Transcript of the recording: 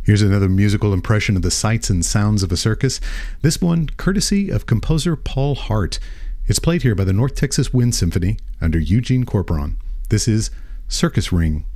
Here's another musical impression of the sights and sounds of a circus, this one courtesy of composer Paul Hart. It's played here by the North Texas Wind Symphony under Eugene Corporon. This is Circus Ring.